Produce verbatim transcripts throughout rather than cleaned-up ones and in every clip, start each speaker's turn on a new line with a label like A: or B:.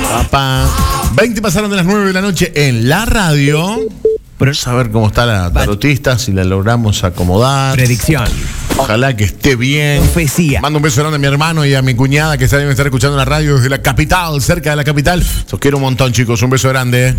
A: Papá. veinte pasaron de las nueve de la noche en la radio. Pero a ver cómo está la tarotista, si la logramos acomodar.
B: Predicción.
A: Ojalá que esté bien.
B: Profecía.
A: Mando un beso grande a mi hermano y a mi cuñada que se deben estar escuchando la radio desde la capital, cerca de la capital. Los quiero un montón, chicos. Un beso grande.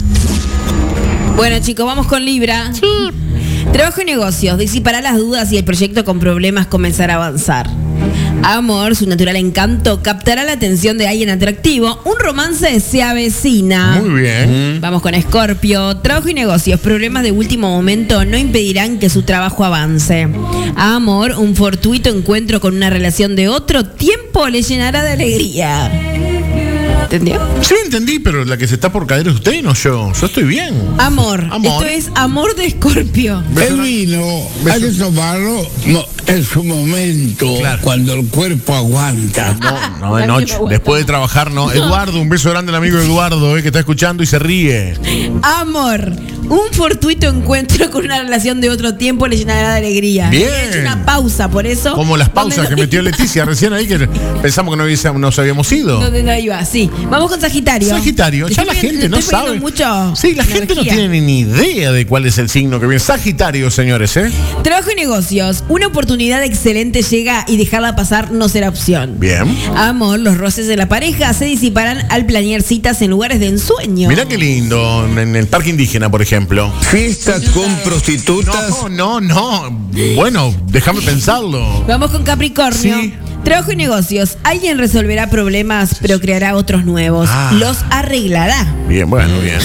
C: Bueno, chicos, vamos con Libra. Sí. Trabajo y negocios. Disipará las dudas y el proyecto con problemas comenzará a avanzar. Amor, su natural encanto captará la atención de alguien atractivo. Un romance se avecina.
A: Muy bien.
C: Vamos con Escorpio. Trabajo y negocios. Problemas de último momento no impedirán que su trabajo avance. Amor, un fortuito encuentro con una relación de otro tiempo le llenará de alegría. ¿Entendió?
A: Sí, entendí, pero la que se está por caer es usted y no yo. Yo estoy bien.
C: Amor.
A: Amor.
C: Esto es amor de Escorpio.
D: El vino hay que tomarlo no, en su momento,
A: Claro.
D: cuando el cuerpo aguanta.
A: No, no de noche. Después de trabajar, no. Eduardo, un beso grande al amigo Eduardo, eh, que está escuchando y se ríe.
C: Amor, un fortuito encuentro con una relación de otro tiempo le llenará de alegría.
A: Bien.
C: He hecho una pausa, por eso.
A: Como las pausas
C: ¿Dónde
A: que
C: no-
A: metió Leticia recién ahí, que pensamos que no hubiésemos- nos habíamos ido.
C: ¿Dónde no iba? Sí. Vamos con Sagitario.
A: Sagitario, ya la
C: Estoy-
A: gente no
C: estoy poniendo
A: sabe.
C: Mucho
A: Sí, la gente no
C: energía.
A: tiene ni idea de cuál es el signo que viene. Sagitario, señores, ¿eh?
C: Trabajo y negocios. Una oportunidad excelente llega y dejarla pasar no será opción.
A: Bien.
C: Amor, los roces de la pareja se disiparán al planear citas en lugares de ensueño.
A: Mirá qué lindo, en el parque indígena, por ejemplo.
D: Fiestas con prostitutas.
A: No, no, no. Bueno, déjame pensarlo.
C: Vamos con Capricornio.
A: Sí.
C: Trabajo y negocios. Alguien resolverá problemas, pero creará otros nuevos.
A: Ah.
C: Los arreglará.
A: Bien, bueno, bien.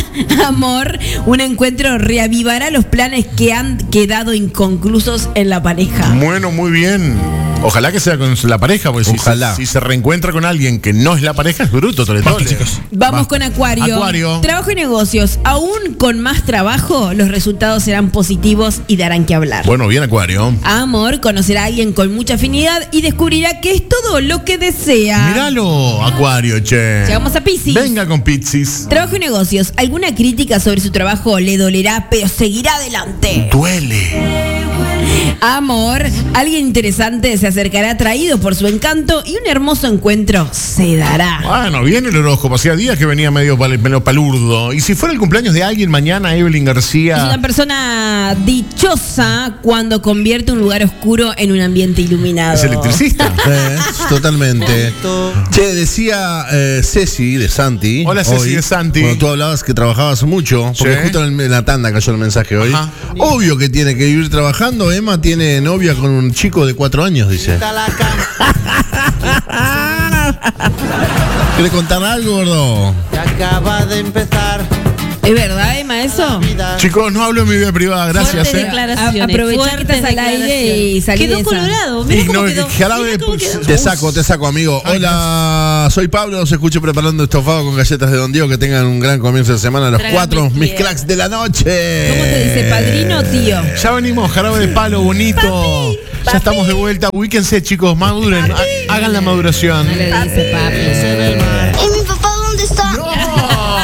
C: Amor, un encuentro reavivará los planes que han quedado inconclusos en la pareja.
A: Bueno, muy bien. Ojalá que sea con la pareja, porque si
B: Ojalá.
A: se, si se reencuentra con alguien que no es la pareja, es bruto, tole, tole.
C: Vamos
A: Basta.
C: con Acuario.
A: Acuario.
C: Trabajo y negocios. Aún con más trabajo, los resultados serán positivos y darán que hablar.
A: Bueno, bien, Acuario.
C: Amor, conocerá a alguien con mucha afinidad y descubrirá que es todo lo que desea.
A: Míralo, Acuario, che.
C: Llegamos a Piscis.
A: Venga con Pizzis.
C: Trabajo y negocios. Alguna crítica sobre su trabajo le dolerá, pero seguirá adelante.
A: Duele.
C: Amor, alguien interesante se acercará atraído por su encanto y un hermoso encuentro se dará.
A: Bueno, viene el horóscopo. Hacía días que venía medio, pal- medio palurdo. Y si fuera el cumpleaños de alguien mañana, Evelyn
C: Es una
A: García.
C: persona dichosa cuando convierte un lugar oscuro en un ambiente iluminado.
A: Es electricista.
E: Eh, totalmente. Che, decía eh, Ceci de Santi.
A: Hola, Ceci
E: hoy,
A: de Santi.
E: Cuando tú hablabas que trabajabas mucho, porque
A: Sí.
E: justo en, el- en la tanda cayó el mensaje hoy.
A: Ajá.
E: Obvio que tiene que ir trabajando. Emma tiene novia con un chico de cuatro años, dice. ¿Quieres contar algo, gordo?
F: Acaba de empezar.
C: ¿Es verdad, Emma, eso?
A: Chicos, no hablo de mi vida privada, gracias,
G: Fuertes
A: eh.
G: declaraciones.
C: A- aprovechá que
G: fuertes
C: estás al aire
G: declaraciones.
C: y salí
G: Quedó
C: de esa.
G: colorado. Mira
A: Y
G: cómo
A: no,
G: quedó.
A: que jarabe
G: Mira
A: de
G: cómo
A: pus-
G: quedó.
E: Te saco, te saco, amigo. Hola, soy Pablo. Los escucho preparando estofado con galletas de Don Diego. Que tengan un gran comienzo de semana. Los
G: Trágame
E: cuatro, mis
G: tierra.
E: cracks de la noche.
C: ¿Cómo te dice, padrino o tío?
A: Ya venimos, jarabe de palo, bonito. Ya estamos de vuelta. Ubíquense, chicos, maduren. Ha- Hagan la maduración.
C: No le dice papi.
F: Se ve el mar.